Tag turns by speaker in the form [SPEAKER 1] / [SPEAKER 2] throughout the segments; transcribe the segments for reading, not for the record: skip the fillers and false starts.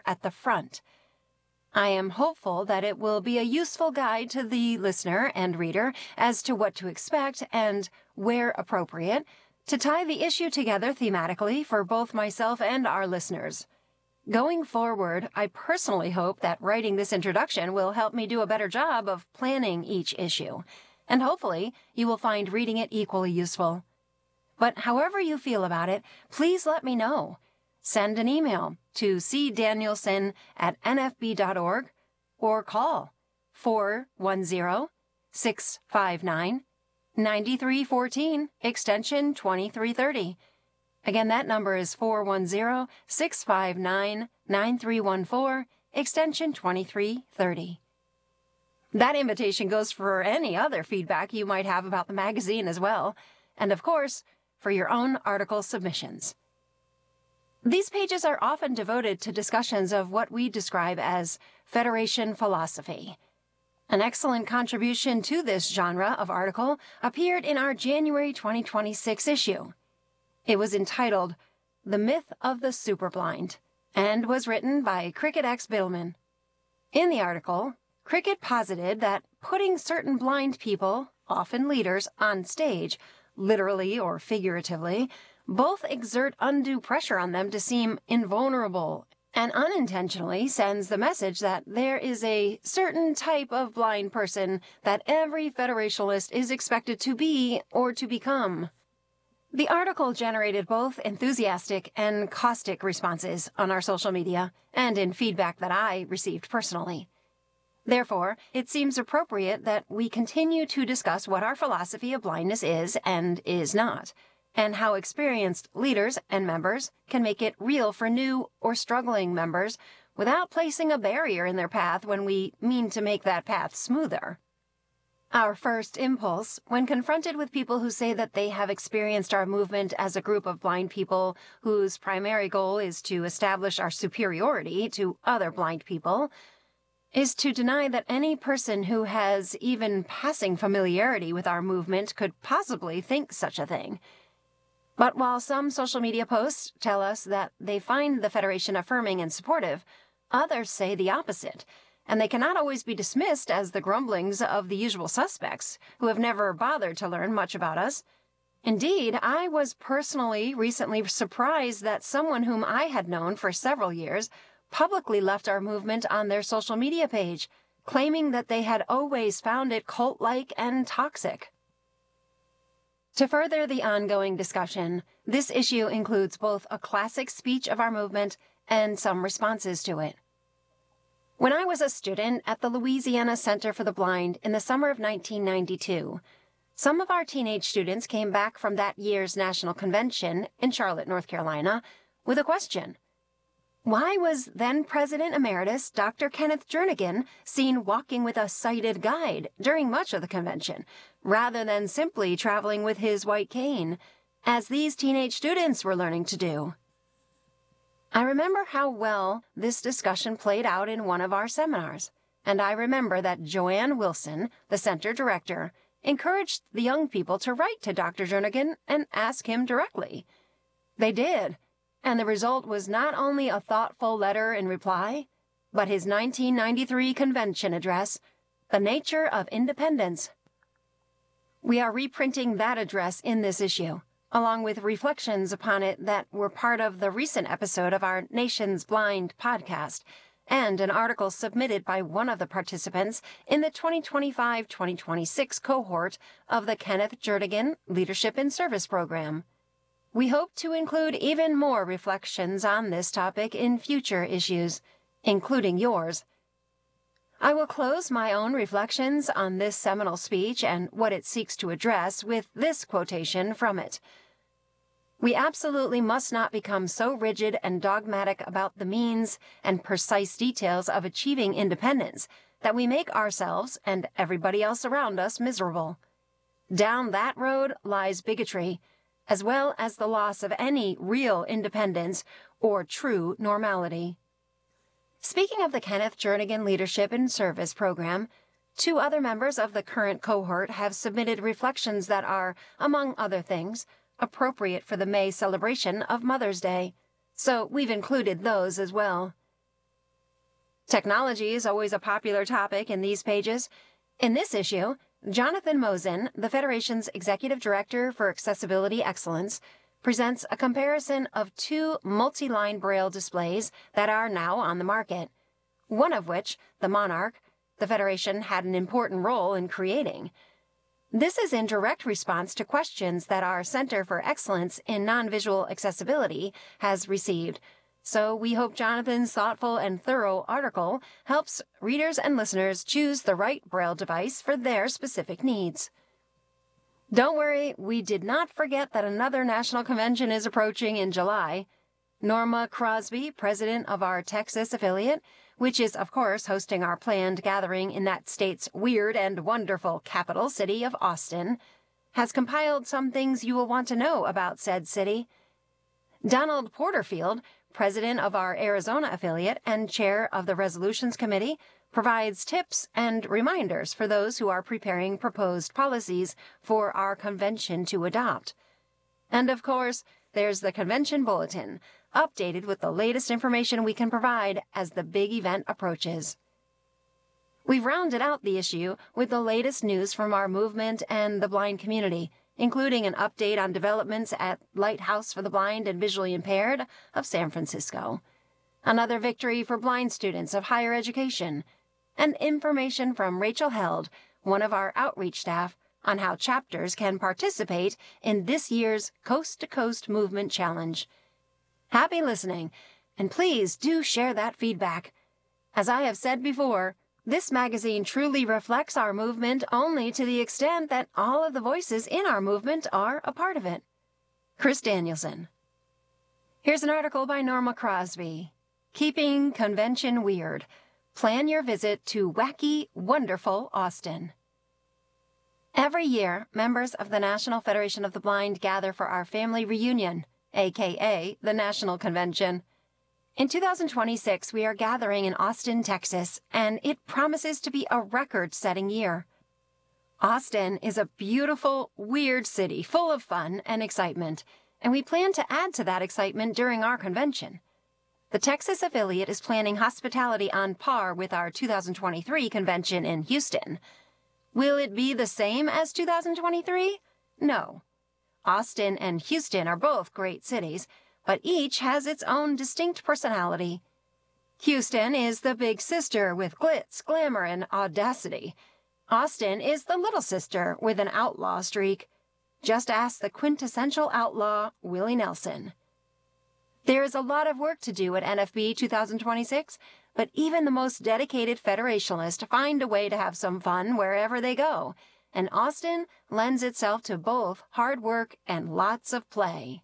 [SPEAKER 1] at the front. I am hopeful that it will be a useful guide to the listener and reader as to what to expect and, where appropriate, to tie the issue together thematically for both myself and our listeners. Going forward, I personally hope that writing this introduction will help me do a better job of planning each issue, and hopefully you will find reading it equally useful. But however you feel about it, please let me know. Send an email to cdanielson@nfb.org or call 410-659-9314, extension 2330. Again, that number is 410-659-9314, extension 2330. That invitation goes for any other feedback you might have about the magazine as well, and of course, for your own article submissions. These pages are often devoted to discussions of what we describe as Federation philosophy. An excellent contribution to this genre of article appeared in our January 2026 issue. It was entitled The Myth of the Superblind and was written by Cricket X. Biddleman. In the article, Cricket posited that putting certain blind people, often leaders, on stage, literally or figuratively, both exert undue pressure on them to seem invulnerable and unintentionally sends the message that there is a certain type of blind person that every Federationalist is expected to be or to become. The article generated both enthusiastic and caustic responses on our social media and in feedback that I received personally. Therefore, it seems appropriate that we continue to discuss what our philosophy of blindness is and is not, and how experienced leaders and members can make it real for new or struggling members without placing a barrier in their path when we mean to make that path smoother. Our first impulse, when confronted with people who say that they have experienced our movement as a group of blind people whose primary goal is to establish our superiority to other blind people, is to deny that any person who has even passing familiarity with our movement could possibly think such a thing. But while some social media posts tell us that they find the Federation affirming and supportive, others say the opposite, and they cannot always be dismissed as the grumblings of the usual suspects who have never bothered to learn much about us. Indeed, I was personally recently surprised that someone whom I had known for several years publicly left our movement on their social media page, claiming that they had always found it cult-like and toxic. To further the ongoing discussion, this issue includes both a classic speech of our movement and some responses to it. When I was a student at the Louisiana Center for the Blind in the summer of 1992, some of our teenage students came back from that year's national convention in Charlotte, North Carolina, with a question. Why was then-President Emeritus Dr. Kenneth Jernigan seen walking with a sighted guide during much of the convention, rather than simply traveling with his white cane, as these teenage students were learning to do? I remember how well this discussion played out in one of our seminars, and I remember that Joanne Wilson, the center director, encouraged the young people to write to Dr. Jernigan and ask him directly. They did. And the result was not only a thoughtful letter in reply, but his 1993 convention address, The Nature of Independence. We are reprinting that address in this issue, along with reflections upon it that were part of the recent episode of our Nation's Blind podcast, and an article submitted by one of the participants in the 2025-2026 cohort of the Kenneth Jernigan Leadership in Service program. We hope to include even more reflections on this topic in future issues, including yours. I will close my own reflections on this seminal speech and what it seeks to address with this quotation from it. We absolutely must not become so rigid and dogmatic about the means and precise details of achieving independence that we make ourselves and everybody else around us miserable. Down that road lies bigotry, as well as the loss of any real independence or true normality. Speaking of the Kenneth Jernigan Leadership in Service program, two other members of the current cohort have submitted reflections that are, among other things, appropriate for the May celebration of Mother's Day, so we've included those as well. Technology is always a popular topic in these pages. In this issue, Jonathan Mosen, the Federation's Executive Director for Accessibility Excellence, presents a comparison of two multi-line Braille displays that are now on the market, one of which, the Monarch, the Federation had an important role in creating. This is in direct response to questions that our Center for Excellence in Non-Visual Accessibility has received, so we hope Jonathan's thoughtful and thorough article helps readers and listeners choose the right Braille device for their specific needs. Don't worry, we did not forget that another national convention is approaching in July. Norma Crosby, president of our Texas affiliate, which is, of course, hosting our planned gathering in that state's weird and wonderful capital city of Austin, has compiled some things you will want to know about said city. Donald Porterfield, president of our Arizona affiliate and chair of the Resolutions Committee, provides tips and reminders for those who are preparing proposed policies for our convention to adopt. And, of course, there's the convention bulletin, updated with the latest information we can provide as the big event approaches. We've rounded out the issue with the latest news from our movement and the blind community, including an update on developments at Lighthouse for the Blind and Visually Impaired of San Francisco, another victory for blind students of higher education, and information from Rachel Held, one of our outreach staff, on how chapters can participate in this year's Coast to Coast Movement Challenge. Happy listening, and please do share that feedback. As I have said before, this magazine truly reflects our movement only to the extent that all of the voices in our movement are a part of it. Chris Danielson. Here's an article by Norma Crosby. Keeping Convention Weird. Plan your visit to Wacky, Wonderful Austin. Every year, members of the National Federation of the Blind gather for our family reunion, a.k.a. the National Convention. In 2026, we are gathering in Austin, Texas, and it promises to be a record-setting year. Austin is a beautiful, weird city full of fun and excitement, and we plan to add to that excitement during our convention. The Texas affiliate is planning hospitality on par with our 2023 convention in Houston. Will it be the same as 2023? No. Austin and Houston are both great cities, but each has its own distinct personality. Houston is the big sister with glitz, glamour, and audacity. Austin is the little sister with an outlaw streak. Just ask the quintessential outlaw, Willie Nelson. There is a lot of work to do at NFB 2026, but even the most dedicated federationalists find a way to have some fun wherever they go, and Austin lends itself to both hard work and lots of play.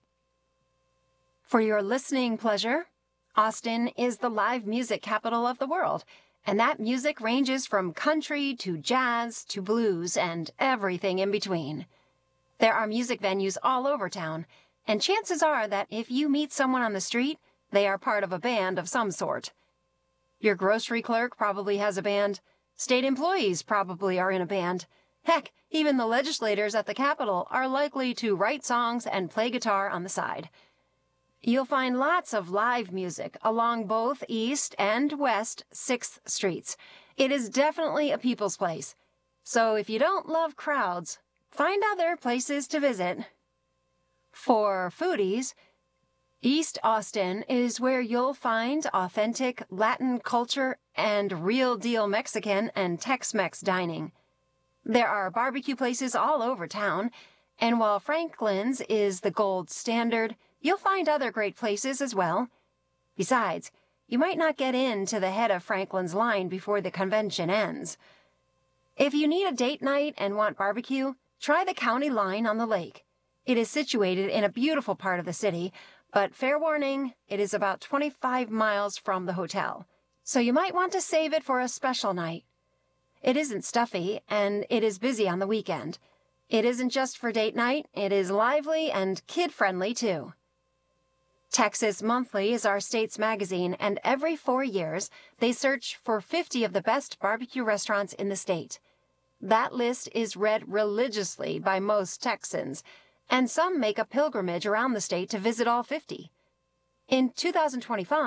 [SPEAKER 1] For your listening pleasure, Austin is the live music capital of the world, and that music ranges from country to jazz to blues and everything in between. There are music venues all over town, and chances are that if you meet someone on the street, they are part of a band of some sort. Your grocery clerk probably has a band. State employees probably are in a band. Heck, even the legislators at the Capitol are likely to write songs and play guitar on the side. You'll find lots of live music along both East and West 6th Streets. It is definitely a people's place. So if you don't love crowds, find other places to visit. For foodies, East Austin is where you'll find authentic Latin culture and real-deal Mexican and Tex-Mex dining. There are barbecue places all over town, and while Franklin's is the gold standard, you'll find other great places as well. Besides, you might not get into the head of Franklin's line before the convention ends. If you need a date night and want barbecue, try the County Line on the lake. It is situated in a beautiful part of the city, but fair warning, it is about 25 miles from the hotel, so you might want to save it for a special night. It isn't stuffy, and it is busy on the weekend. It isn't just for date night, it is lively and kid-friendly, too. Texas Monthly is our state's magazine, and every 4 years, they search for 50 of the best barbecue restaurants in the state. That list is read religiously by most Texans, and some make a pilgrimage around the state to visit all 50. In 2025,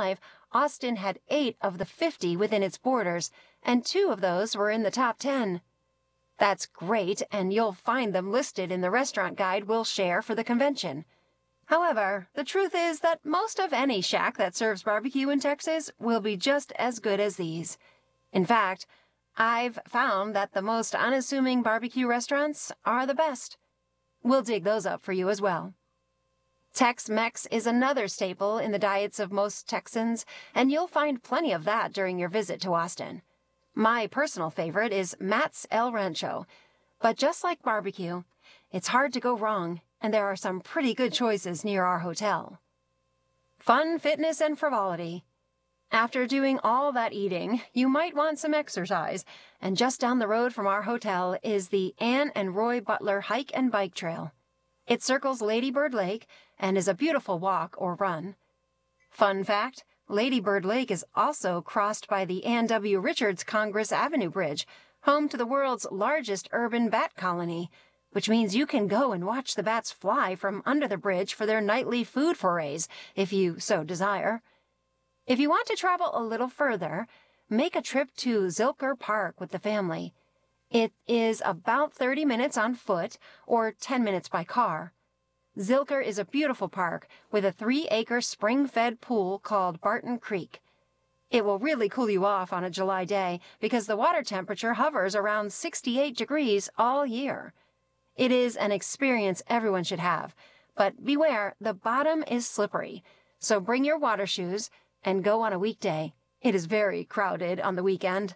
[SPEAKER 1] Austin had 8 of the 50 within its borders, and 2 of those were in the top 10. That's great, and you'll find them listed in the restaurant guide we'll share for the convention. However, the truth is that most of any shack that serves barbecue in Texas will be just as good as these. In fact, I've found that the most unassuming barbecue restaurants are the best. We'll dig those up for you as well. Tex-Mex is another staple in the diets of most Texans, and you'll find plenty of that during your visit to Austin. My personal favorite is Matt's El Rancho, but just like barbecue, it's hard to go wrong, and there are some pretty good choices near our hotel. Fun, fitness, and frivolity. After doing all that eating, you might want some exercise, and just down the road from our hotel is the Ann and Roy Butler Hike and Bike Trail. It circles Lady Bird Lake and is a beautiful walk or run. Fun fact, Lady Bird Lake is also crossed by the Ann W. Richards Congress Avenue Bridge, home to the world's largest urban bat colony, which means you can go and watch the bats fly from under the bridge for their nightly food forays, if you so desire. If you want to travel a little further, make a trip to Zilker Park with the family. It is about 30 minutes on foot or 10 minutes by car. Zilker is a beautiful park with a 3-acre spring-fed pool called Barton Creek. It will really cool you off on a July day because the water temperature hovers around 68 degrees all year. It is an experience everyone should have, but beware, the bottom is slippery, so bring your water shoes and go on a weekday. It is very crowded on the weekend.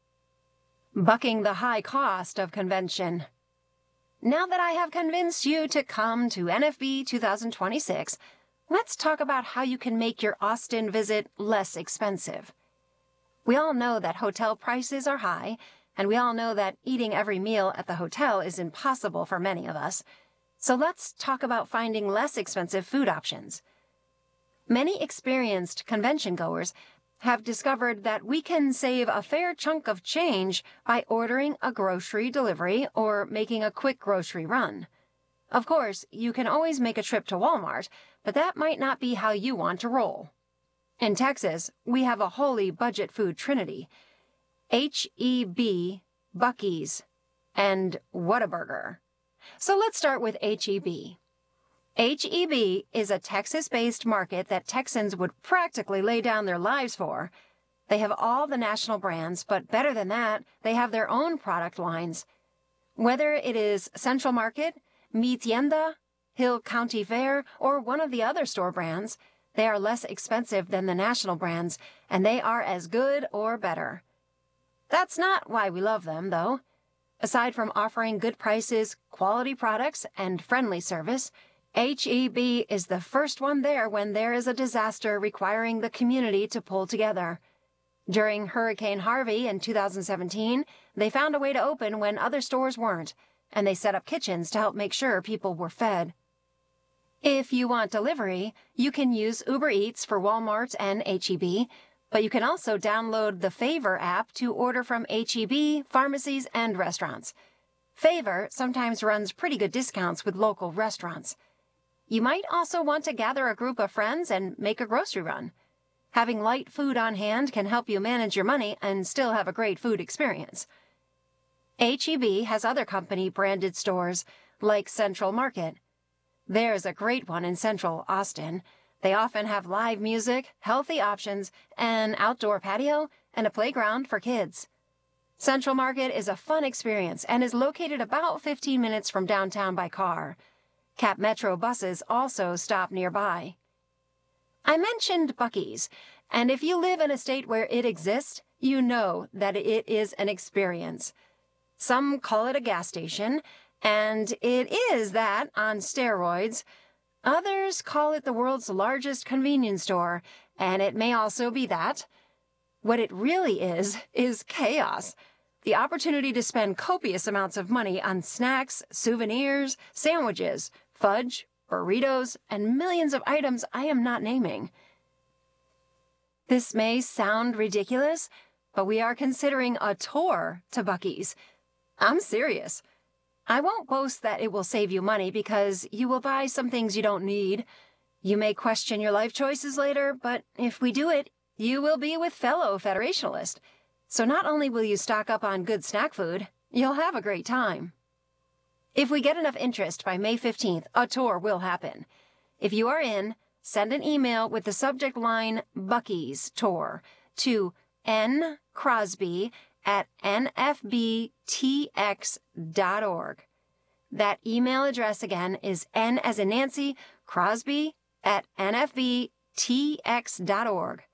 [SPEAKER 1] Bucking the high cost of convention. Now that I have convinced you to come to NFB 2026, let's talk about how you can make your Austin visit less expensive. We all know that hotel prices are high, and we all know that eating every meal at the hotel is impossible for many of us. So let's talk about finding less expensive food options. Many experienced convention goers have discovered that we can save a fair chunk of change by ordering a grocery delivery or making a quick grocery run. Of course, you can always make a trip to Walmart, but that might not be how you want to roll. In Texas, we have a holy budget food trinity: H-E-B, Buc-ee's, and Whataburger. So let's start with H-E-B. H-E-B is a Texas-based market that Texans would practically lay down their lives for. They have all the national brands, but better than that, they have their own product lines. Whether it is Central Market, Mi Tienda, Hill County Fair, or one of the other store brands, they are less expensive than the national brands, and they are as good or better. That's not why we love them, though. Aside from offering good prices, quality products, and friendly service, H-E-B is the first one there when there is a disaster requiring the community to pull together. During Hurricane Harvey in 2017, they found a way to open when other stores weren't, and they set up kitchens to help make sure people were fed. If you want delivery, you can use Uber Eats for Walmart and H-E-B, but you can also download the Favor app to order from H-E-B, pharmacies, and restaurants. Favor sometimes runs pretty good discounts with local restaurants. You might also want to gather a group of friends and make a grocery run. Having light food on hand can help you manage your money and still have a great food experience. H-E-B has other company-branded stores, like Central Market. There's a great one in Central Austin. They often have live music, healthy options, an outdoor patio, and a playground for kids. Central Market is a fun experience and is located about 15 minutes from downtown by car. Cap Metro buses also stop nearby. I mentioned Buc-ee's, and if you live in a state where it exists, you know that it is an experience. Some call it a gas station, and it is that on steroids. Others call it the world's largest convenience store, and it may also be that. What it really is chaos. The opportunity to spend copious amounts of money on snacks, souvenirs, sandwiches, fudge, burritos, and millions of items I am not naming. This may sound ridiculous, but we are considering a tour to Buc-ee's. I'm serious. I won't boast that it will save you money because you will buy some things you don't need. You may question your life choices later, but if we do it, you will be with fellow Federationalists. So not only will you stock up on good snack food, you'll have a great time. If we get enough interest by May 15th, a tour will happen. If you are in, send an email with the subject line Buc-ee's Tour to ncrosby@nfbtx.org. That email address again is N as in Nancy, Crosby@nfbtx.org.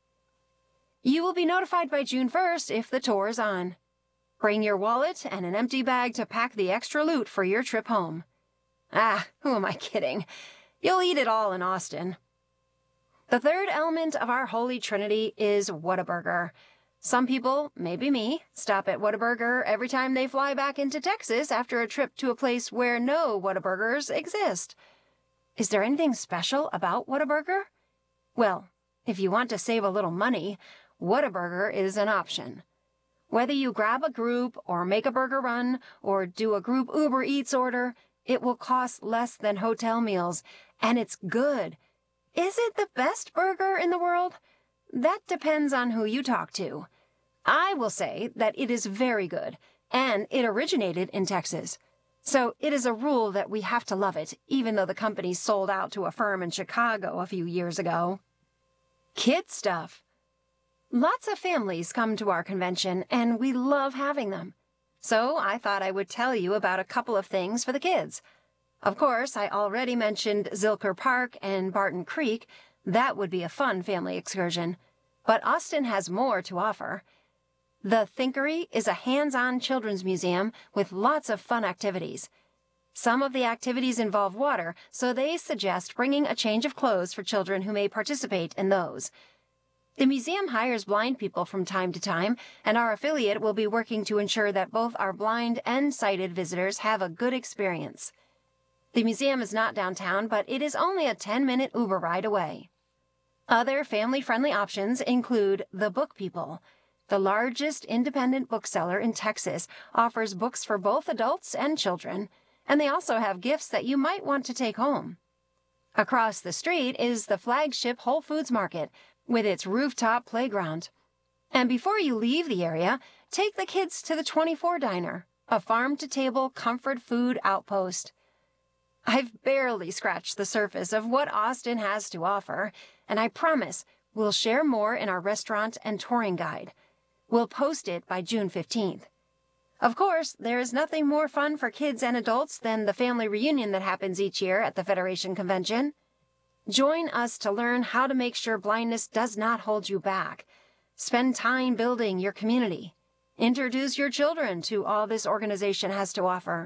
[SPEAKER 1] You will be notified by June 1st if the tour is on. Bring your wallet and an empty bag to pack the extra loot for your trip home. Who am I kidding? You'll eat it all in Austin. The third element of our holy trinity is Whataburger. Some people, maybe me, stop at Whataburger every time they fly back into Texas after a trip to a place where no Whataburgers exist. Is there anything special about Whataburger? Well, if you want to save a little money, Whataburger is an option. Whether you grab a group or make a burger run or do a group Uber Eats order, it will cost less than hotel meals, and it's good. Is it the best burger in the world? That depends on who you talk to. I will say that it is very good, and it originated in Texas. So it is a rule that we have to love it, even though the company sold out to a firm in Chicago a few years ago. Kid stuff. Lots of families come to our convention, and we love having them. So I thought I would tell you about a couple of things for the kids. Of course, I already mentioned Zilker Park and Barton Creek. That would be a fun family excursion. But Austin has more to offer. The Thinkery is a hands-on children's museum with lots of fun activities. Some of the activities involve water, so they suggest bringing a change of clothes for children who may participate in those. The museum hires blind people from time to time, and our affiliate will be working to ensure that both our blind and sighted visitors have a good experience. The museum is not downtown, but it is only a 10-minute Uber ride away. Other family-friendly options include The Book People. The largest independent bookseller in Texas offers books for both adults and children, and they also have gifts that you might want to take home. Across the street is the flagship Whole Foods Market, with its rooftop playground. And before you leave the area, take the kids to the 24 Diner, a farm-to-table comfort food outpost. I've barely scratched the surface of what Austin has to offer, and I promise we'll share more in our restaurant and touring guide. We'll post it by June 15th. Of course, there is nothing more fun for kids and adults than the family reunion that happens each year at the Federation Convention. Join us to learn how to make sure blindness does not hold you back. Spend time building your community. Introduce your children to all this organization has to offer.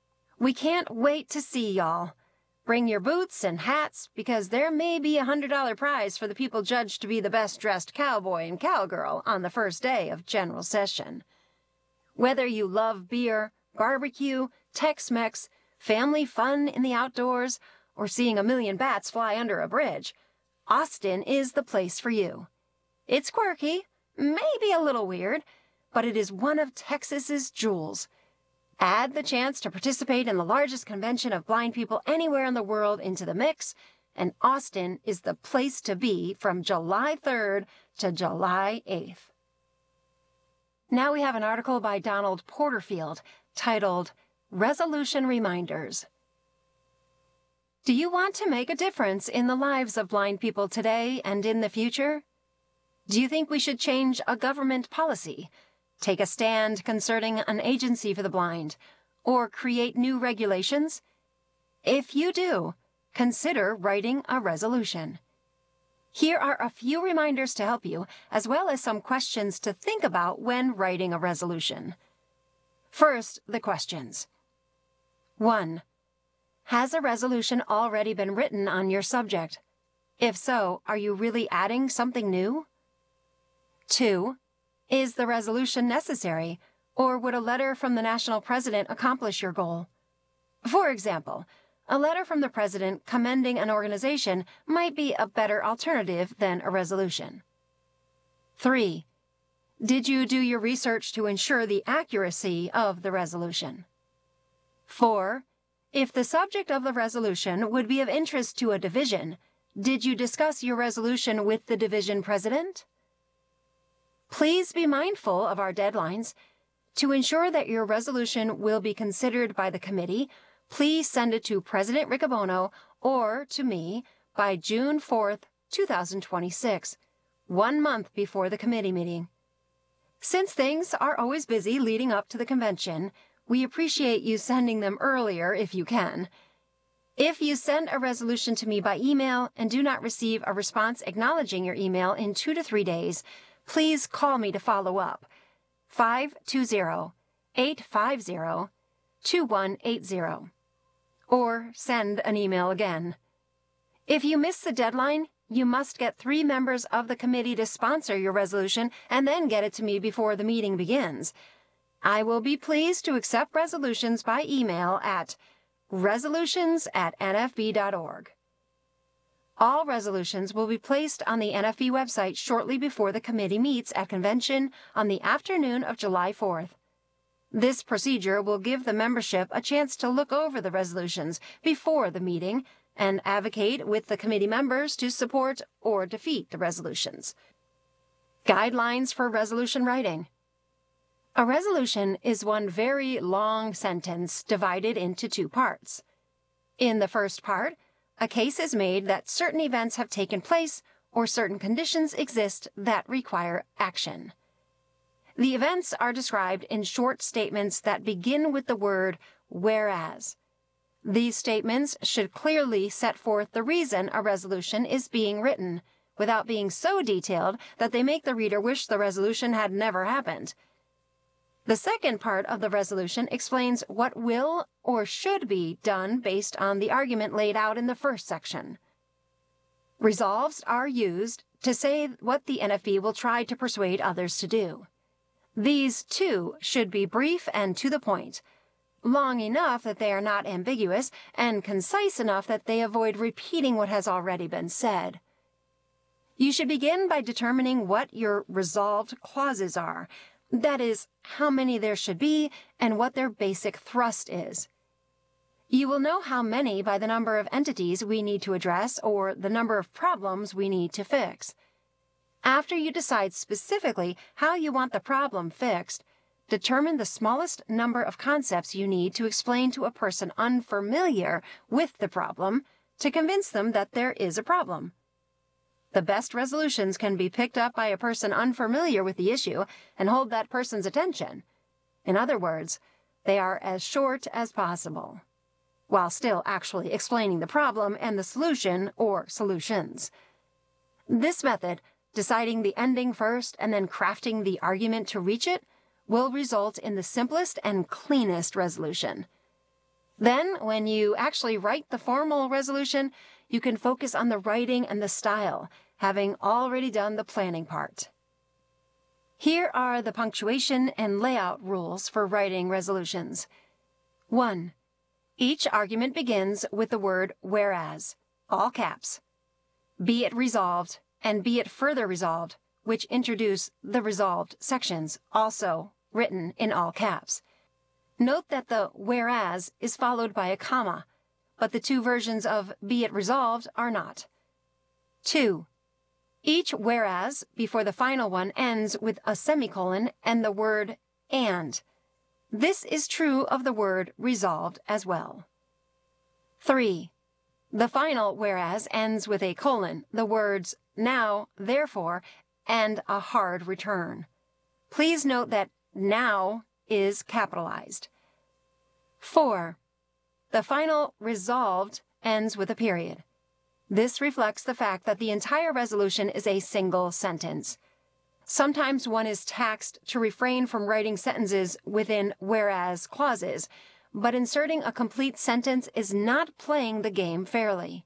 [SPEAKER 1] We can't wait to see y'all. Bring your boots and hats, because there may be a $100 prize for the people judged to be the best-dressed cowboy and cowgirl on the first day of General Session. Whether you love beer, barbecue, Tex-Mex, family fun in the outdoors, or seeing a million bats fly under a bridge, Austin is the place for you. It's quirky, maybe a little weird, but it is one of Texas's jewels. Add the chance to participate in the largest convention of blind people anywhere in the world into the mix, and Austin is the place to be from July 3rd to July 8th. Now we have an article by Donald Porterfield titled Resolution Reminders. Do you want to make a difference in the lives of blind people today and in the future? Do you think we should change a government policy, take a stand concerning an agency for the blind, or create new regulations? If you do, consider writing a resolution. Here are a few reminders to help you, as well as some questions to think about when writing a resolution. First, the questions. 1. Has a resolution already been written on your subject? If so, are you really adding something new? 2. Is the resolution necessary, or would a letter from the national president accomplish your goal? For example, a letter from the president commending an organization might be a better alternative than a resolution. 3. Did you do your research to ensure the accuracy of the resolution? 4. If the subject of the resolution would be of interest to a division, Did you discuss your resolution with the division president? Please be mindful of our deadlines. To ensure that your resolution will be considered by the committee, please send it to President Riccobono or to me by June 4th, 2026, 1 month before the committee meeting. Since things are always busy leading up to the convention, we appreciate you sending them earlier if you can. If you send a resolution to me by email and do not receive a response acknowledging your email in 2 to 3 days, please call me to follow up. 520-850-2180. Or send an email again. If you miss the deadline, you must get 3 members of the committee to sponsor your resolution and then get it to me before the meeting begins. I will be pleased to accept resolutions by email at resolutions@nfb.org. All resolutions will be placed on the NFB website shortly before the committee meets at convention on the afternoon of July 4th. This procedure will give the membership a chance to look over the resolutions before the meeting and advocate with the committee members to support or defeat the resolutions. Guidelines for resolution writing. A resolution is one very long sentence divided into 2 parts. In the first part, a case is made that certain events have taken place or certain conditions exist that require action. The events are described in short statements that begin with the word whereas. These statements should clearly set forth the reason a resolution is being written, without being so detailed that they make the reader wish the resolution had never happened. The second part of the resolution explains what will or should be done based on the argument laid out in the first section. Resolves are used to say what the NFB will try to persuade others to do. These, too, should be brief and to the point, long enough that they are not ambiguous, and concise enough that they avoid repeating what has already been said. You should begin by determining what your resolved clauses are. That is, how many there should be and what their basic thrust is. You will know how many by the number of entities we need to address or the number of problems we need to fix. After you decide specifically how you want the problem fixed, determine the smallest number of concepts you need to explain to a person unfamiliar with the problem to convince them that there is a problem. The best resolutions can be picked up by a person unfamiliar with the issue and hold that person's attention. In other words, they are as short as possible, while still actually explaining the problem and the solution or solutions. This method, deciding the ending first and then crafting the argument to reach it, will result in the simplest and cleanest resolution. Then, when you actually write the formal resolution, you can focus on the writing and the style, having already done the planning part. Here are the punctuation and layout rules for writing resolutions. 1. Each argument begins with the word whereas, all caps. Be it resolved and be it further resolved, which introduce the resolved sections, also written in all caps. Note that the whereas is followed by a comma, but the 2 versions of be it resolved are not. 2. Each whereas before the final one ends with a semicolon and the word and. This is true of the word resolved as well. 3. The final whereas ends with a colon, the words now, therefore, and a hard return. Please note that now is capitalized. 4. The final resolved ends with a period. This reflects the fact that the entire resolution is a single sentence. Sometimes one is taxed to refrain from writing sentences within whereas clauses, but inserting a complete sentence is not playing the game fairly.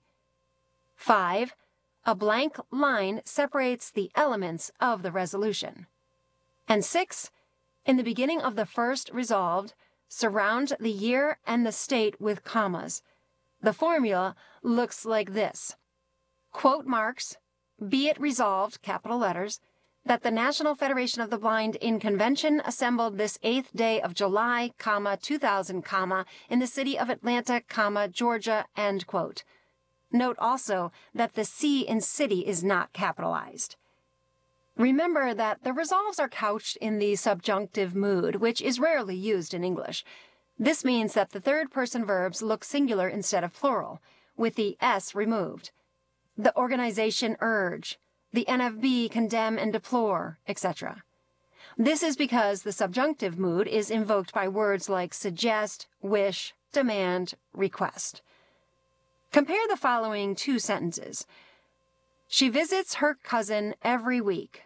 [SPEAKER 1] 5. A blank line separates the elements of the resolution. And 6. In the beginning of the first resolved, surround the year and the state with commas. The formula looks like this. Quote marks, be it resolved, capital letters, that the National Federation of the Blind in convention assembled this 8th day of July, 2000, in the city of Atlanta, Georgia, end quote. Note also that the C in city is not capitalized. Remember that the resolves are couched in the subjunctive mood, which is rarely used in English. This means that the third-person verbs look singular instead of plural, with the S removed. The organization urge, the NFB condemn and deplore, etc. This is because the subjunctive mood is invoked by words like suggest, wish, demand, request. Compare the following two sentences. She visits her cousin every week.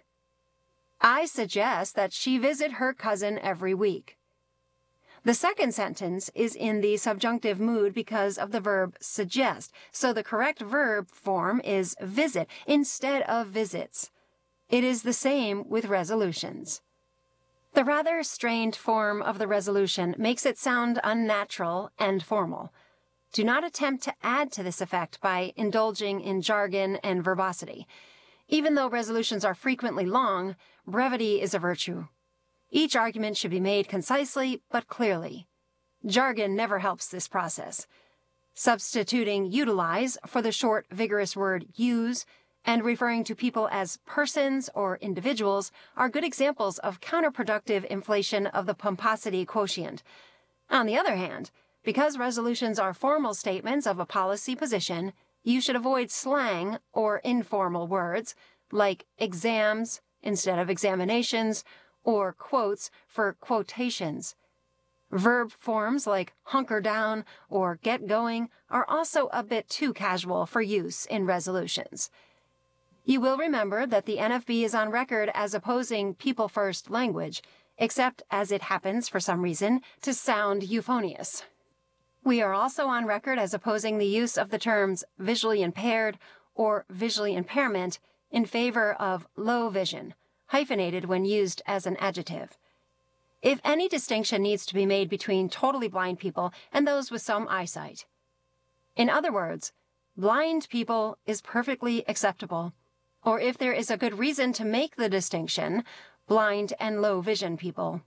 [SPEAKER 1] I suggest that she visit her cousin every week. The second sentence is in the subjunctive mood because of the verb suggest, so the correct verb form is visit instead of visits. It is the same with resolutions. The rather strained form of the resolution makes it sound unnatural and formal. Do not attempt to add to this effect by indulging in jargon and verbosity. Even though resolutions are frequently long, brevity is a virtue. Each argument should be made concisely but clearly. Jargon never helps this process. Substituting utilize for the short, vigorous word use and referring to people as persons or individuals are good examples of counterproductive inflation of the pomposity quotient. On the other hand, because resolutions are formal statements of a policy position, you should avoid slang or informal words like exams instead of examinations or quotes for quotations. Verb forms like hunker down or get going are also a bit too casual for use in resolutions. You will remember that the NFB is on record as opposing people first language, except as it happens, for some reason, to sound euphonious. We are also on record as opposing the use of the terms visually impaired or visually impairment in favor of low vision, hyphenated when used as an adjective. If any distinction needs to be made between totally blind people and those with some eyesight. In other words, blind people is perfectly acceptable, or if there is a good reason to make the distinction, blind and low vision people.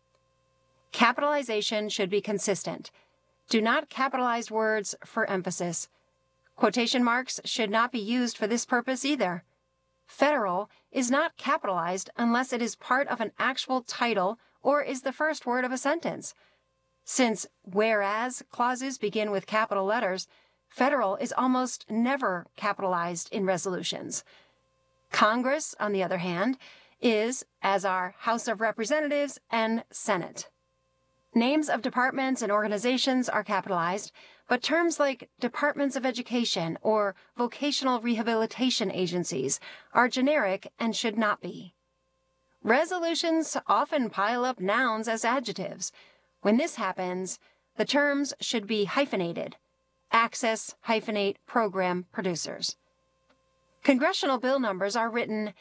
[SPEAKER 1] Capitalization should be consistent. Do not capitalize words for emphasis. Quotation marks should not be used for this purpose either. Federal is not capitalized unless it is part of an actual title or is the first word of a sentence. Since whereas clauses begin with capital letters, federal is almost never capitalized in resolutions. Congress, on the other hand, is, as are House of Representatives and Senate. Names of departments and organizations are capitalized, but terms like departments of education or vocational rehabilitation agencies are generic and should not be. Resolutions often pile up nouns as adjectives. When this happens, the terms should be hyphenated. Access, hyphenate, program, producers. Congressional bill numbers are written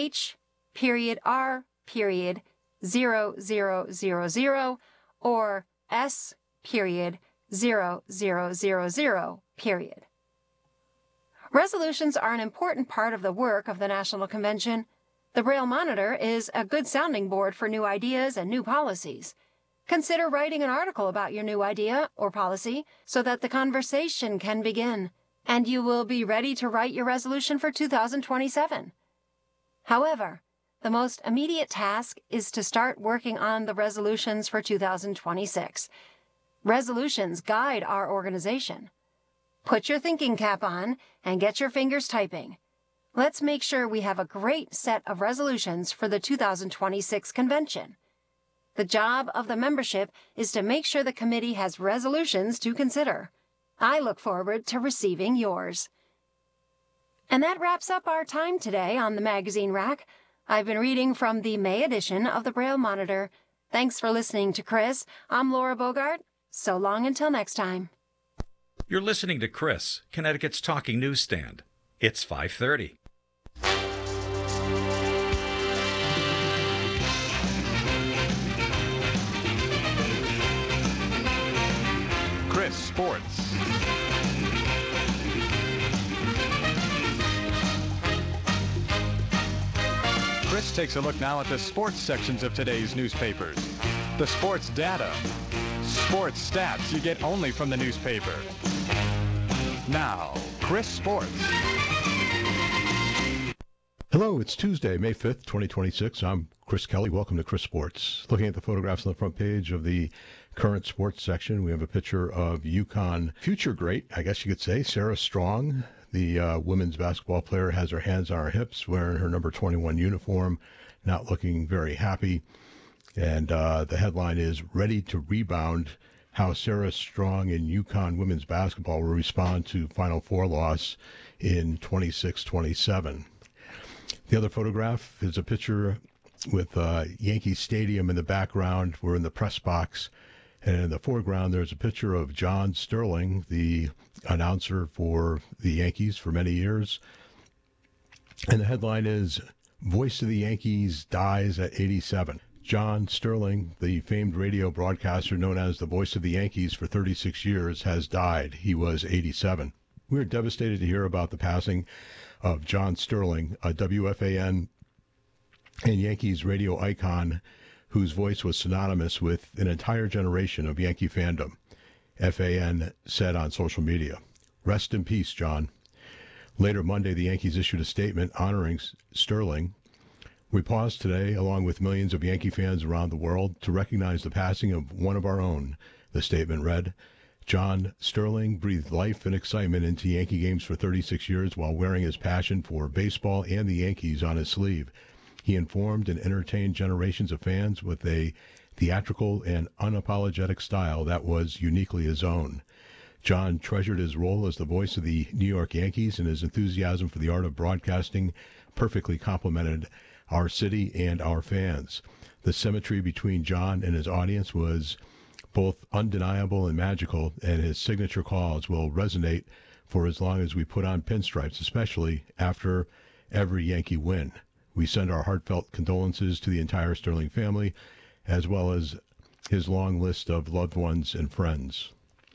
[SPEAKER 1] H.R.0000 or S.0000. Resolutions are an important part of the work of the National Convention. The Braille Monitor is a good sounding board for new ideas and new policies. Consider writing an article about your new idea or policy so that the conversation can begin, and you will be ready to write your resolution for 2027. However, the most immediate task is to start working on the resolutions for 2026. Resolutions guide our organization. Put your thinking cap on and get your fingers typing. Let's make sure we have a great set of resolutions for the 2026 convention. The job of the membership is to make sure the committee has resolutions to consider. I look forward to receiving yours. And that wraps up our time today on the magazine rack. I've been reading from the May edition of the Braille Monitor. Thanks for listening to Chris. I'm Laura Bogart. So long until next time.
[SPEAKER 2] You're listening to Chris, Connecticut's Talking Newsstand. It's 5:30.
[SPEAKER 3] Chris Sports. Chris takes a look now at the sports sections of today's newspapers. The sports data, sports stats you get only from the newspaper. Now, Chris Sports.
[SPEAKER 4] Hello, it's Tuesday, May 5th, 2026. I'm Chris Kelly. Welcome to Chris Sports. Looking at the photographs on the front page of the current sports section, we have a picture of UConn future great, I guess you could say, Sarah Strong. The women's basketball player has her hands on her hips, wearing her number 21 uniform, not looking very happy. And the headline is, Ready to Rebound, How Sarah Strong and UConn women's basketball will respond to Final Four loss in 26-27. The other photograph is a picture with Yankee Stadium in the background. We're in the press box. And in the foreground, there's a picture of John Sterling, the announcer for the Yankees for many years. And the headline is, Voice of the Yankees dies at 87. John Sterling, the famed radio broadcaster known as the Voice of the Yankees for 36 years, has died. He was 87. We are devastated to hear about the passing of John Sterling, a WFAN and Yankees radio icon whose voice was synonymous with an entire generation of Yankee fandom. FAN said on social media, Rest in peace, John. Later Monday, the Yankees issued a statement honoring Sterling. We pause today, along with millions of Yankee fans around the world, to recognize the passing of one of our own, the statement read. John Sterling breathed life and excitement into Yankee games for 36 years while wearing his passion for baseball and the Yankees on his sleeve. He informed and entertained generations of fans with a theatrical and unapologetic style that was uniquely his own. John treasured his role as the voice of the New York Yankees, and his enthusiasm for the art of broadcasting perfectly complemented our city and our fans. The symmetry between John and his audience was both undeniable and magical, and his signature calls will resonate for as long as we put on pinstripes, especially after every Yankee win. We send our heartfelt condolences to the entire Sterling family, as well as his long list of loved ones and friends.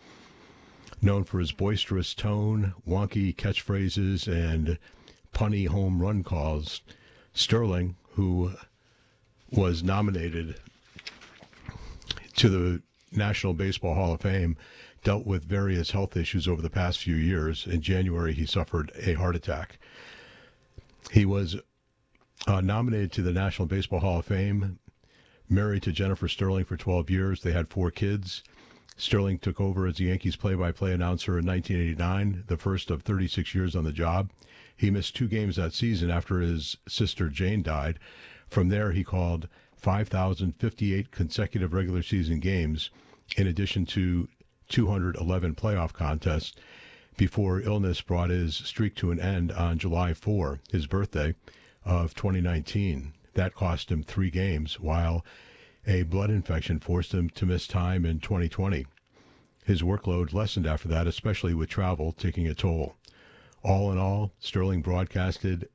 [SPEAKER 4] Known for his boisterous tone, wonky catchphrases, and punny home run calls, Sterling, who was nominated to the National Baseball Hall of Fame, dealt with various health issues over the past few years. In January, he suffered a heart attack. He was nominated to the National Baseball Hall of Fame, married to Jennifer Sterling for 12 years. They had 4 kids. Sterling took over as the Yankees play-by-play announcer in 1989, the first of 36 years on the job. He missed 2 games that season after his sister Jane died. From there, he called 5,058 consecutive regular season games, in addition to 211 playoff contests, before illness brought his streak to an end on July 4, his birthday, of 2019. That cost him 3 games, while a blood infection forced him to miss time in 2020. His workload lessened after that, especially with travel taking a toll. All in all, Sterling broadcasted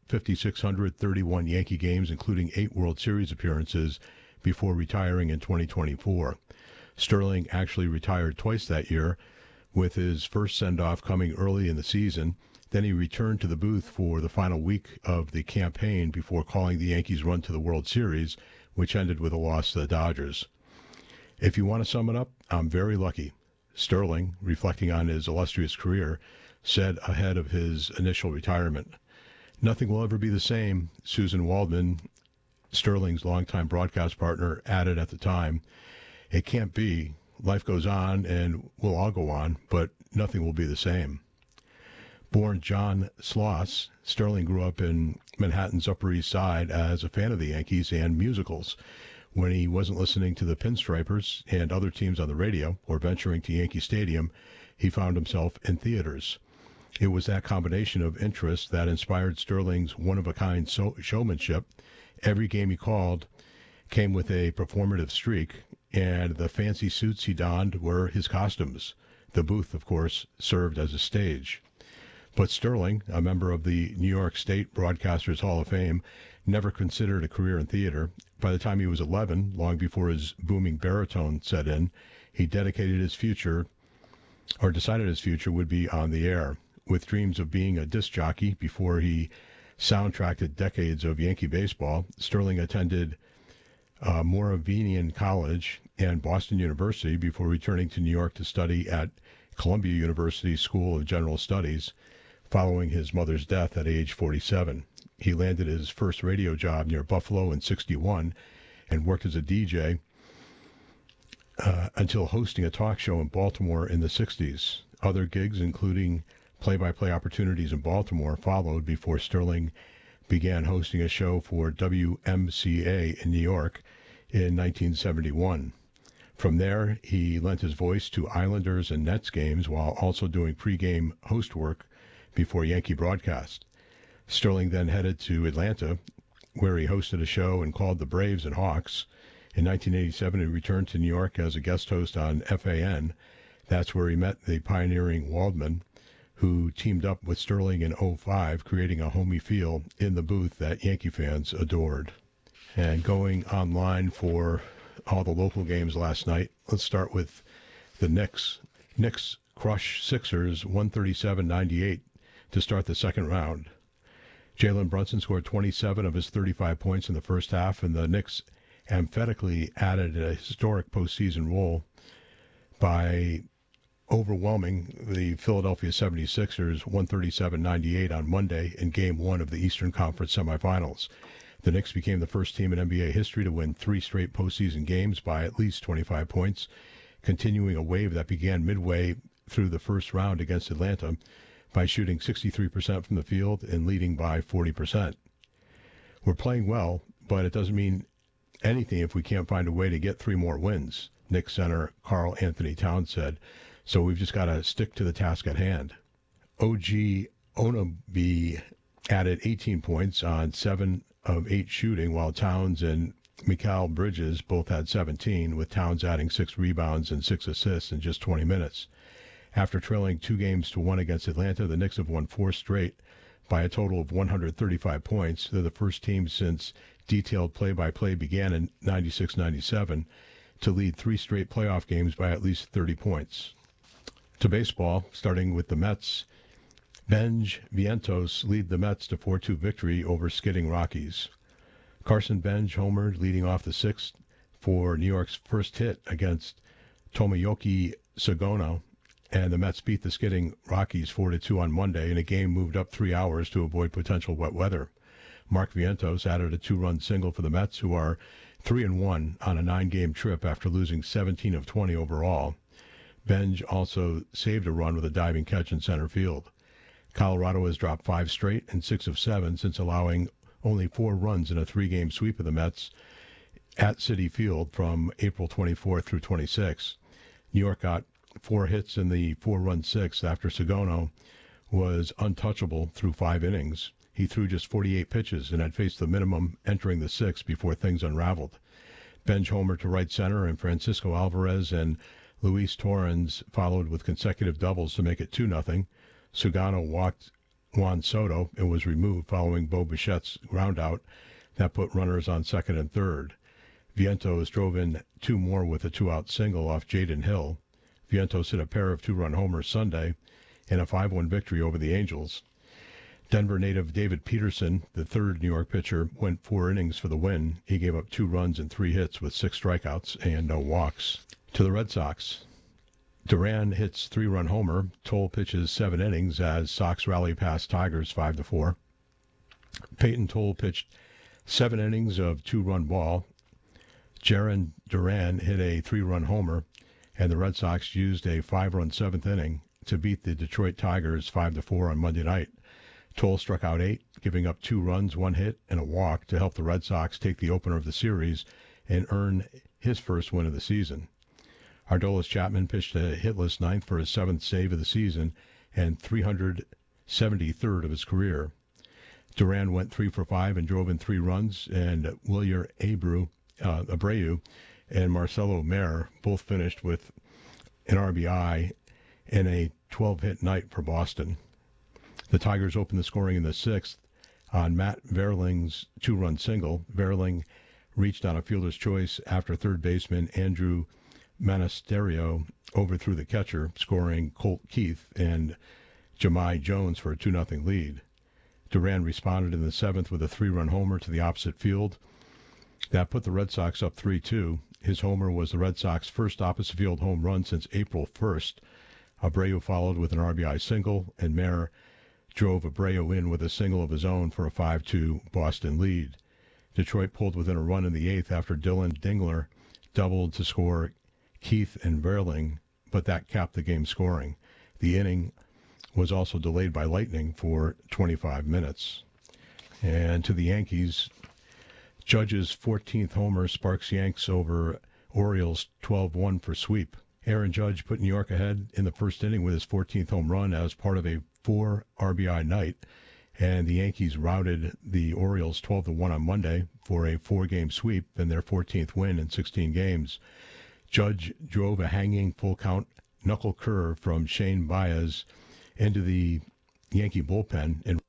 [SPEAKER 4] 5,631 Yankee games, including 8 World Series appearances, before retiring in 2024. Sterling actually retired twice that year, with his first send-off coming early in the season. Then he returned to the booth for the final week of the campaign before calling the Yankees' run to the World Series, which ended with a loss to the Dodgers. If you want to sum it up, I'm very lucky. Sterling, reflecting on his illustrious career, said ahead of his initial retirement. Nothing will ever be the same, Susan Waldman, Sterling's longtime broadcast partner, added at the time. It can't be. Life goes on, and we'll all go on, but nothing will be the same. Born John Sloss, Sterling grew up in Manhattan's Upper East Side as a fan of the Yankees and musicals. When he wasn't listening to the Pinstripers and other teams on the radio or venturing to Yankee Stadium, he found himself in theaters. It was that combination of interests that inspired Sterling's one-of-a-kind showmanship. Every game he called came with a performative streak, and the fancy suits he donned were his costumes. The booth, of course, served as a stage. But Sterling, a member of the New York State Broadcasters Hall of Fame, never considered a career in theater. By the time he was 11, long before his booming baritone set in, he decided his future would be on the air. With dreams of being a disc jockey before he soundtracked decades of Yankee baseball, Sterling attended Moravian College and Boston University before returning to New York to study at Columbia University School of General Studies. following his mother's death at age 47. He landed his first radio job near Buffalo in 61 and worked as a DJ until hosting a talk show in Baltimore in the 60s. Other gigs, including play-by-play opportunities in Baltimore, followed before Sterling began hosting a show for WMCA in New York in 1971. From there, he lent his voice to Islanders and Nets games while also doing pregame host work before Yankee broadcast. Sterling then headed to Atlanta, where he hosted a show and called the Braves and Hawks. In 1987, he returned to New York as a guest host on FAN. That's where he met the pioneering Waldman, who teamed up with Sterling in 2005, creating a homey feel in the booth that Yankee fans adored. And going online for all the local games last night, let's start with the Knicks. Knicks crush Sixers 137-98 to start the second round. Jalen Brunson scored 27 of his 35 points in the first half, and the Knicks emphatically added a historic postseason role by overwhelming the Philadelphia 76ers 137-98 on Monday in Game 1 of the Eastern Conference semifinals. The Knicks became the first team in NBA history to win 3 straight postseason games by at least 25 points, continuing a wave that began midway through the first round against Atlanta by shooting 63% from the field and leading by 40%. We're playing well, but it doesn't mean anything if we can't find a way to get 3 more wins, Knicks center Karl Anthony Towns said. So we've just got to stick to the task at hand. OG Anunoby added 18 points on 7 of 8 shooting, while Towns and Mikal Bridges both had 17, with Towns adding 6 rebounds and 6 assists in just 20 minutes. After trailing 2-1 against Atlanta, the Knicks have won 4 straight by a total of 135 points. They're the first team since detailed play-by-play began in 96-97 to lead 3 straight playoff games by at least 30 points. To baseball, starting with the Mets, Benj Vientos lead the Mets to 4-2 victory over skidding Rockies. Carson Benj homered, leading off the 6th for New York's first hit against Tomoyuki Sagono, and the Mets beat the skidding Rockies 4-2 on Monday in a game moved up 3 hours to avoid potential wet weather. Mark Vientos added a 2-run single for the Mets, who are 3-1 on a 9-game trip after losing 17 of 20 overall. Benj also saved a run with a diving catch in center field. Colorado has dropped 5 straight and 6 of 7 since allowing only 4 runs in a 3-game sweep of the Mets at Citi Field from April 24th through 26th. New York got 4 hits in the 4-run 6th after Sagono was untouchable through 5 innings. He threw just 48 pitches and had faced the minimum entering the 6th before things unraveled. Benj homered to right center, and Francisco Alvarez and Luis Torrens followed with consecutive doubles to make it 2-0. Sugano walked Juan Soto and was removed following Bo Bichette's groundout that put runners on second and third. Vientos drove in 2 more with a 2-out single off Jaden Hill. Vientos hit a pair of 2-run homers Sunday in a 5-1 victory over the Angels. Denver native David Peterson, the third New York pitcher, went 4 innings for the win. He gave up 2 runs and 3 hits with 6 strikeouts and no walks. To the Red Sox, Duran hits 3-run homer. Toll pitches 7 innings as Sox rally past Tigers 5-4. Peyton Toll pitched 7 innings of 2-run ball. Jarren Duran hit a 3-run homer, and the Red Sox used a 5-run 7th inning to beat the Detroit Tigers 5-4 on Monday night. Toll struck out 8, giving up 2 runs, 1 hit, and a walk to help the Red Sox take the opener of the series and earn his first win of the season. Aroldis Chapman pitched a hitless 9th for his 7th save of the season and 373rd of his career. Duran went 3 for 5 and drove in 3 runs, and Wilyer Abreu and Marcelo Mayer both finished with an RBI in a 12-hit night for Boston. The Tigers opened the scoring in the 6th on Matt Verling's 2-run single. Verling reached on a fielder's choice after third baseman Andrew Monasterio overthrew the catcher, scoring Colt Keith and Jahmai Jones for a 2-0 lead. Duran responded in the 7th with a 3-run homer to the opposite field. That put the Red Sox up 3-2. His homer was the Red Sox first opposite field home run since April 1st. Abreu followed with an RBI single, and Mayer drove Abreu in with a single of his own for a 5-2 Boston lead. Detroit pulled within a run in the 8th after Dylan Dingler doubled to score Keith and Verling, but that capped the game scoring. The inning was also delayed by lightning for 25 minutes. And to the Yankees, Judge's 14th homer sparks Yanks over Orioles 12-1 for sweep. Aaron Judge put New York ahead in the first inning with his 14th home run as part of a 4 RBI night, and the Yankees routed the Orioles 12-1 on Monday for a 4-game sweep and their 14th win in 16 games. Judge drove a hanging full-count knuckle curve from Shane Baez into the Yankee bullpen in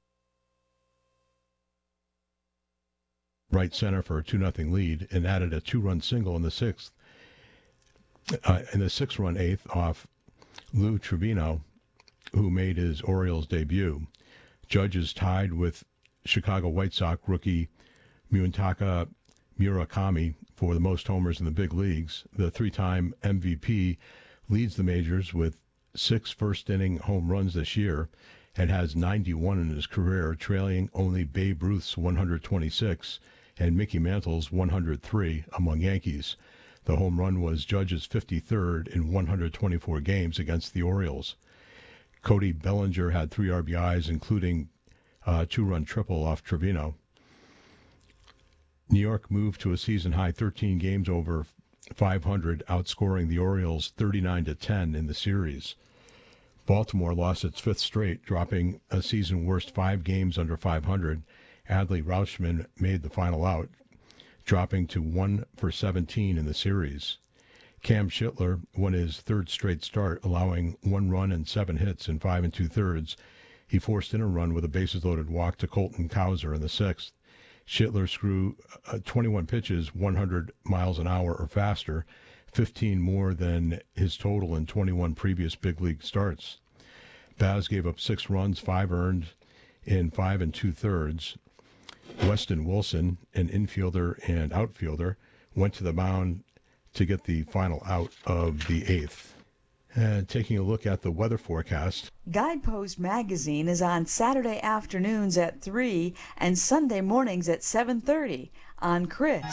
[SPEAKER 4] right center for a 2-0 lead and added a 2-run single in the 6th. In the 6-run 8th off Lou Trevino, who made his Orioles debut. Judge is tied with Chicago White Sox rookie Munetaka Murakami for the most homers in the big leagues. The 3-time MVP leads the majors with 6 first-inning home runs this year and has 91 in his career, trailing only Babe Ruth's 126 and Mickey Mantle's 103 among Yankees. The home run was Judge's 53rd in 124 games against the Orioles. Cody Bellinger had 3 RBIs, including a 2-run triple off Trevino. New York moved to a season-high 13 games over 500, outscoring the Orioles 39-10 in the series. Baltimore lost its 5th straight, dropping a season-worst 5 games under 500. Adley Rutschman made the final out, dropping to 1 for 17 in the series. Cam Schittler won his 3rd straight start, allowing 1 run and 7 hits in 5 2/3. He forced in a run with a bases-loaded walk to Colton Cowser in the 6th. Schittler threw 21 pitches 100 miles an hour or faster, 15 more than his total in 21 previous big league starts. Baz gave up 6 runs, 5 earned in 5 2/3. Weston Wilson, an infielder and outfielder, went to the mound to get the final out of the 8th. And taking a look at the weather forecast.
[SPEAKER 5] Guidepost Magazine is on Saturday afternoons at 3 and Sunday mornings at 7:30 on Chris.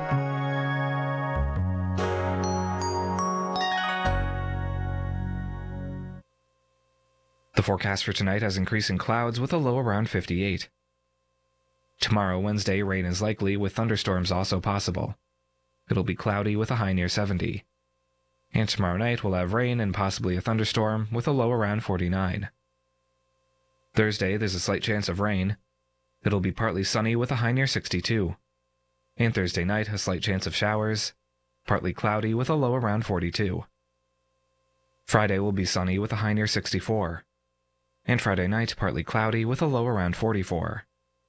[SPEAKER 6] The forecast for tonight has increasing clouds with a low around 58. Tomorrow, Wednesday, rain is likely, with thunderstorms also possible. It'll be cloudy with a high near 70. And tomorrow night we'll have rain and possibly a thunderstorm with a low around 49. Thursday, there's a slight chance of rain. It'll be partly sunny with a high near 62. And Thursday night, a slight chance of showers, partly cloudy with a low around 42. Friday will be sunny with a high near 64. And Friday night, partly cloudy with a low around 44.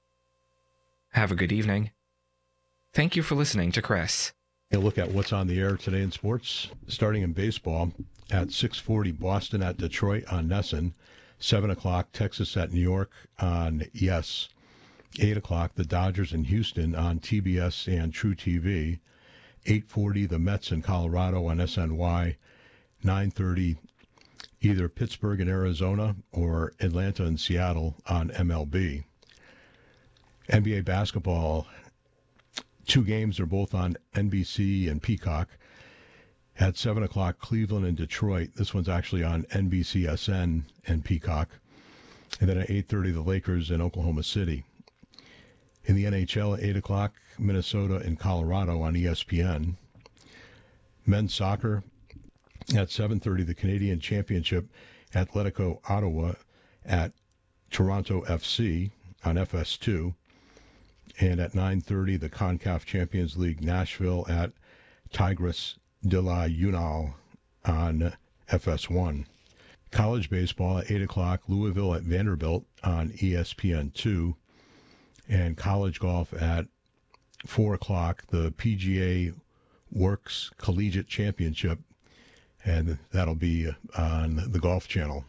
[SPEAKER 6] Have a good evening. Thank you for listening to Chris.
[SPEAKER 4] A look at what's on the air today in sports. Starting in baseball, at 6:40, Boston at Detroit on NESN. 7 o'clock, Texas at New York on YES. 8 o'clock, the Dodgers in Houston on TBS and True TV. 8:40, the Mets in Colorado on SNY. 9:30, either Pittsburgh in Arizona or Atlanta and Seattle on MLB. NBA basketball, 2 games are both on NBC and Peacock. At 7 o'clock, Cleveland and Detroit. This one's actually on NBCSN and Peacock. And then at 8:30, the Lakers in Oklahoma City. In the NHL at 8 o'clock, Minnesota and Colorado on ESPN. Men's soccer at 7:30, the Canadian Championship, Atletico Ottawa at Toronto FC on FS2. And at 9:30, the CONCACAF Champions League, Nashville at Tigres de la Unal on FS1. College baseball at 8 o'clock, Louisville at Vanderbilt on ESPN2. And college golf at 4 o'clock, the PGA Works Collegiate Championship, and that'll be on the Golf Channel.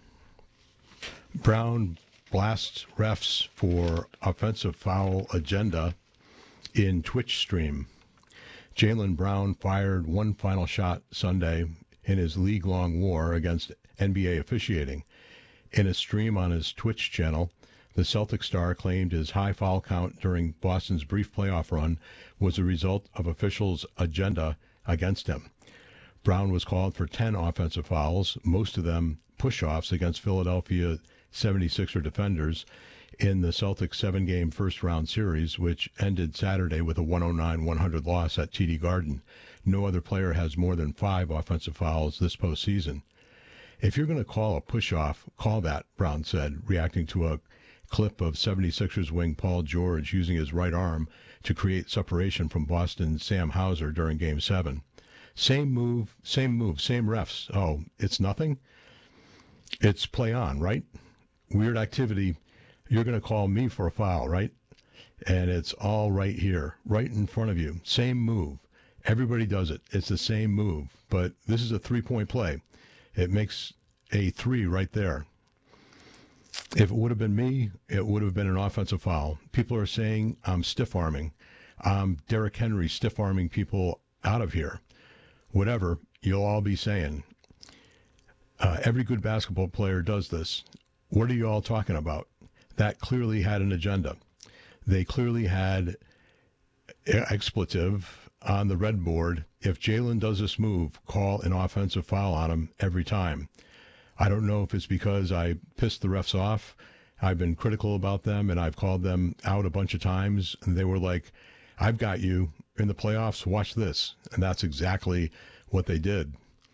[SPEAKER 4] Brown blasts refs for offensive foul agenda in Twitch stream. Jaylen Brown fired one final shot Sunday in his league-long war against NBA officiating. In a stream on his Twitch channel, the Celtic star claimed his high foul count during Boston's brief playoff run was a result of officials' agenda against him. Brown was called for 10 offensive fouls, most of them push-offs against Philadelphia 76er defenders in the Celtics' 7-game first-round series, which ended Saturday with a 109-100 loss at TD Garden. No other player has more than 5 offensive fouls this postseason. If you're going to call a push-off, call that, Brown said, reacting to a clip of 76ers wing Paul George using his right arm to create separation from Boston's Sam Hauser during Game 7. Same move, same refs. Oh, it's nothing? It's play on, right? Weird activity. You're going to call me for a foul, right? And it's all right here, right in front of you. Same move. Everybody does it. It's the same move. But this is a three-point play. It makes a 3 right there. If it would have been me, it would have been an offensive foul. People are saying I'm stiff-arming. I'm Derrick Henry stiff-arming people out of here. Whatever you'll all be saying. Every good basketball player does this. What are you all talking about? That clearly had an agenda. They clearly had expletive on the red board. If Jalen does this move, call an offensive foul on him every time. I don't know if it's because I pissed the refs off. I've been critical about them, and I've called them out a bunch of times, and they were like, I've got you in the playoffs, watch this. And that's exactly what they did.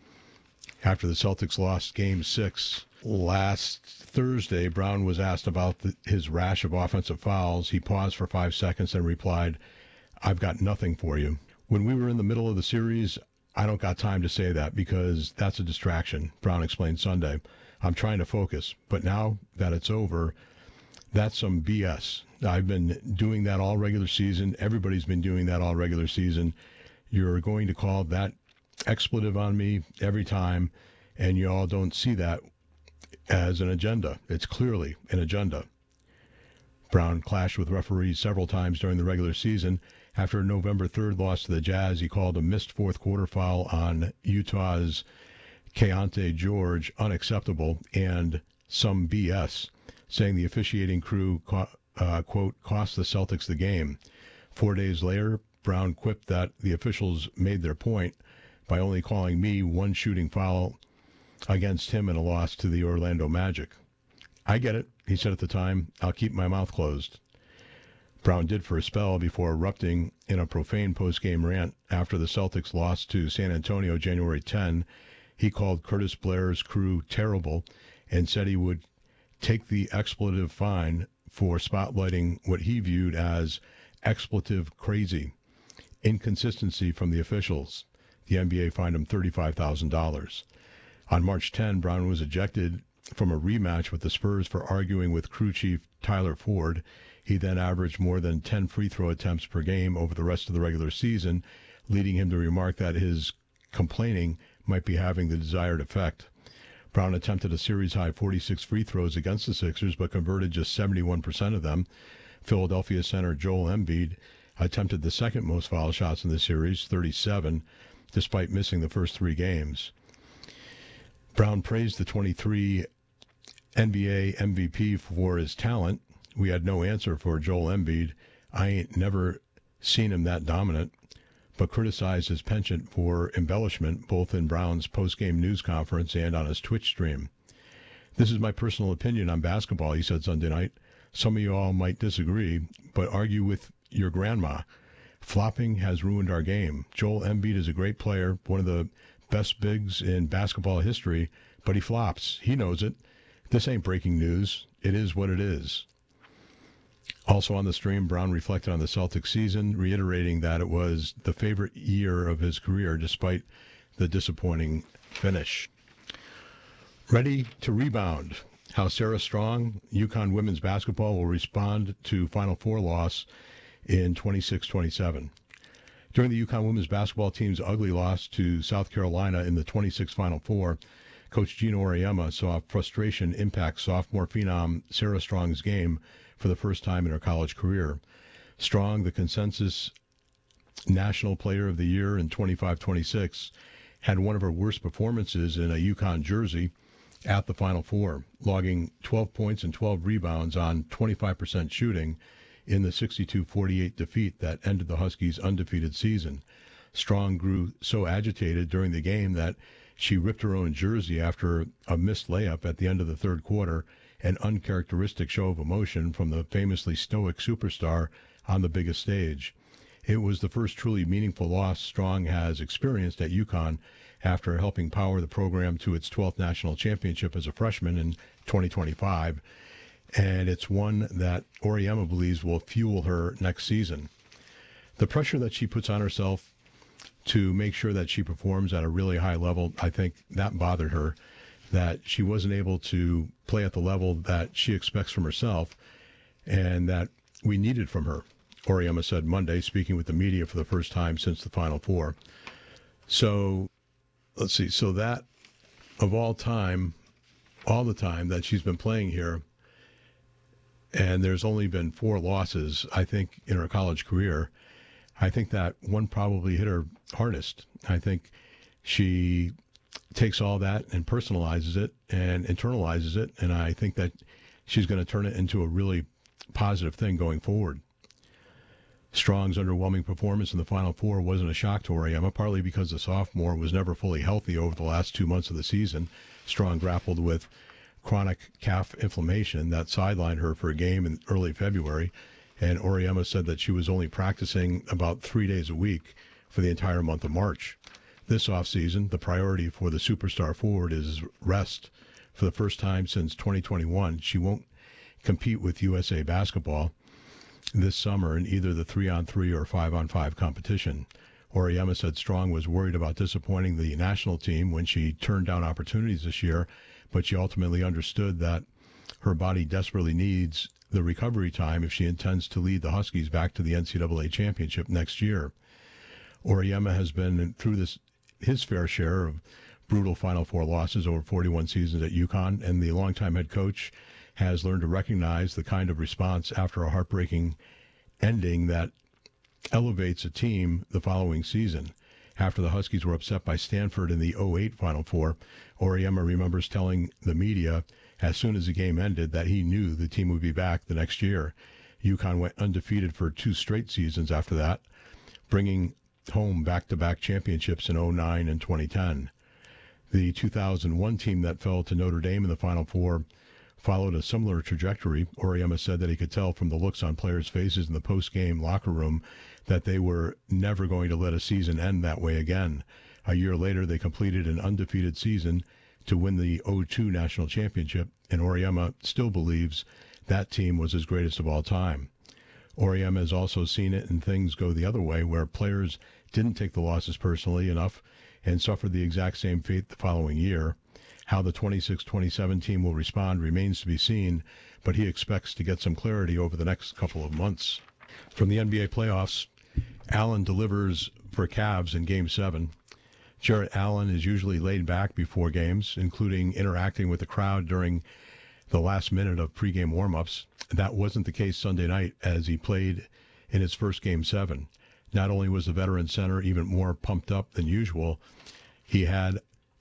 [SPEAKER 4] After the Celtics lost Game 6 last Thursday, Brown was asked about his rash of offensive fouls. He paused for 5 seconds and replied, I've got nothing for you. When we were in the middle of the series, I don't got time to say that because that's a distraction, Brown explained Sunday. I'm trying to focus, but now that it's over, that's some BS. I've been doing that all regular season. Everybody's been doing that all regular season. You're going to call that expletive on me every time, and you all don't see that as an agenda. It's clearly an agenda. Brown clashed with referees several times during the regular season. After a November 3rd loss to the Jazz, he called a missed fourth quarter foul on Utah's Keontae George unacceptable and some BS, saying the officiating crew, quote, cost the Celtics the game. 4 days later, Brown quipped that the officials made their point by only calling me one shooting foul against him in a loss to the Orlando Magic. I get it, he said at the time. I'll keep my mouth closed. Brown did for a spell before erupting in a profane post-game rant after the Celtics lost to San Antonio January 10. He called Curtis Blair's crew terrible and said he would take the expletive fine for spotlighting what he viewed as expletive crazy inconsistency from the officials. The NBA fined him $35,000. On March 10, Brown was ejected from a rematch with the Spurs for arguing with crew chief Tyler Ford. He then averaged more than 10 free throw attempts per game over the rest of the regular season, leading him to remark that his complaining might be having the desired effect. Brown attempted a series-high 46 free throws against the Sixers, but converted just 71% of them. Philadelphia center Joel Embiid attempted the second most foul shots in the series, 37, despite missing the first 3 games. Brown praised the 23 NBA MVP for his talent. We had no answer for Joel Embiid. I ain't never seen him that dominant, but criticized his penchant for embellishment both in Brown's post-game news conference and on his Twitch stream. This is my personal opinion on basketball, he said Sunday night. Some of you all might disagree, but argue with your grandma. Flopping has ruined our game. Joel Embiid is a great player, one of the best bigs in basketball history, but he flops. He knows it. This ain't breaking news. It is what it is. Also on the stream, Brown reflected on the Celtics season, reiterating that it was the favorite year of his career despite the disappointing finish. Ready to rebound. How Sarah Strong, UConn women's basketball, will respond to Final Four loss in 26-27. During the UConn women's basketball team's ugly loss to South Carolina in the 26 Final Four, Coach Gino Auriemma saw frustration impact sophomore phenom Sarah Strong's game for the first time in her college career. Strong, the consensus National Player of the Year in 25-26, had one of her worst performances in a UConn jersey at the Final Four, logging 12 points and 12 rebounds on 25% shooting in the 62-48 defeat that ended the Huskies' undefeated season. Strong grew so agitated during the game that she ripped her own jersey after a missed layup at the end of the third quarter, an uncharacteristic show of emotion from the famously stoic superstar on the biggest stage. It was the first truly meaningful loss Strong has experienced at UConn after helping power the program to its 12th national championship as a freshman in 2025, and it's one that Auriemma believes will fuel her next season. The pressure that she puts on herself to make sure that she performs at a really high level, I think that bothered her, that she wasn't able to play at the level that she expects from herself and that we needed from her, Auriemma said Monday, speaking with the media for the first time since the Final Four. So, let's see. So that, of all the time that she's been playing here, and there's only been 4 losses, I think, in her college career, I think that one probably hit her hardest. I think she takes all that and personalizes it and internalizes it, and I think that she's going to turn it into a really positive thing going forward. Strong's underwhelming performance in the Final Four wasn't a shock to Auriemma, partly because the sophomore was never fully healthy over the last 2 months of the season. Strong grappled with chronic calf inflammation that sidelined her for a game in early February, and Auriemma said that she was only practicing about 3 days a week for the entire month of March. This offseason, the priority for the superstar forward is rest. For the first time since 2021, she won't compete with USA Basketball this summer in either the 3-on-3 or 5-on-5 competition. Auriemma said Strong was worried about disappointing the national team when she turned down opportunities this year, but she ultimately understood that her body desperately needs the recovery time if she intends to lead the Huskies back to the NCAA championship next year. Auriemma has been through his fair share of brutal Final Four losses over 41 seasons at UConn, and the longtime head coach has learned to recognize the kind of response after a heartbreaking ending that elevates a team the following season. After the Huskies were upset by Stanford in the 2008 Final Four, Auriemma remembers telling the media as soon as the game ended that he knew the team would be back the next year. UConn went undefeated for 2 straight seasons after that, bringing home back-to-back championships in 2009 and 2010. The 2001 team that fell to Notre Dame in the Final Four followed a similar trajectory. Auriemma said that he could tell from the looks on players' faces in the post-game locker room that they were never going to let a season end that way again. A year later, they completed an undefeated season to win the 2002 national championship, and Auriemma still believes that team was his greatest of all time. Auriemma has also seen it in things go the other way, where players didn't take the losses personally enough and suffered the exact same fate the following year. How the 26-27 team will respond remains to be seen, but he expects to get some clarity over the next couple of months. From the NBA playoffs, Allen delivers for Cavs in Game 7. Jarrett Allen is usually laid back before games, including interacting with the crowd during the last minute of pregame warm-ups. That wasn't the case Sunday night as he played in his first Game 7. Not only was the veteran center even more pumped up than usual, he had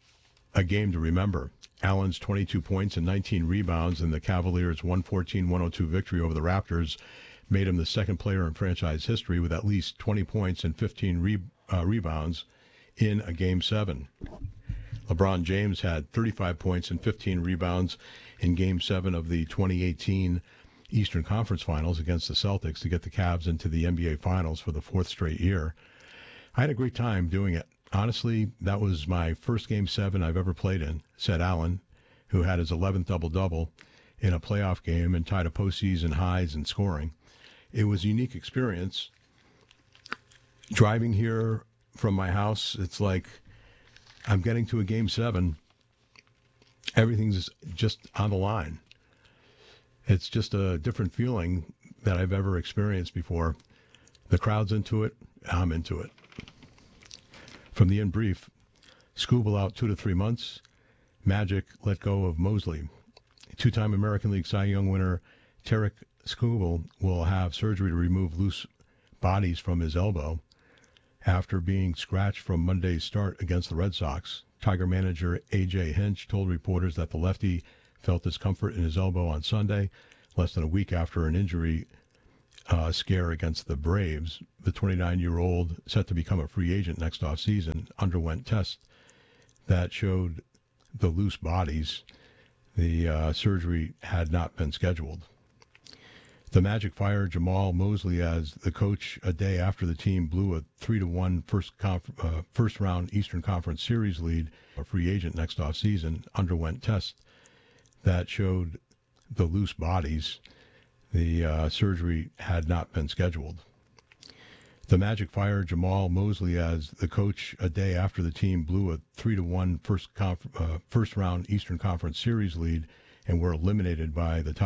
[SPEAKER 4] a game to remember. Allen's 22 points and 19 rebounds in the Cavaliers' 114-102 victory over the Raptors made him the second player in franchise history with at least 20 points and 15 rebounds in a Game 7. LeBron James had 35 points and 15 rebounds in Game 7 of the 2018 Eastern Conference Finals against the Celtics to get the Cavs into the NBA Finals for the 4th straight year. I had a great time doing it. Honestly, that was my first Game 7 I've ever played in, said Allen, who had his 11th double-double in a playoff game and tied a postseason highs in scoring. It was a unique experience. Driving here from my house, it's like I'm getting to a Game 7. Everything's just on the line. It's just a different feeling that I've ever experienced before. The crowd's into it. I'm into it. From the In Brief, Skubal out 2 to 3 months. Magic let go of Mosley. 2-time American League Cy Young winner Tarik Skubal will have surgery to remove loose bodies from his elbow after being scratched from Monday's start against the Red Sox. Tiger manager A.J. Hinch told reporters that the lefty felt discomfort in his elbow on Sunday, less than a week after an injury scare against the Braves. The 29-year-old, set to become a free agent next offseason, underwent tests that showed the loose bodies. The surgery had not been scheduled. The Magic fired Jamal Mosley as the coach a day after the team blew a 3-1 first-round Eastern Conference Series lead. A free agent next offseason, underwent tests that showed the loose bodies. The surgery had not been scheduled. The Magic fired Jamal Mosley as the coach a day after the team blew a 3-1 first-round Eastern Conference Series lead and were eliminated by the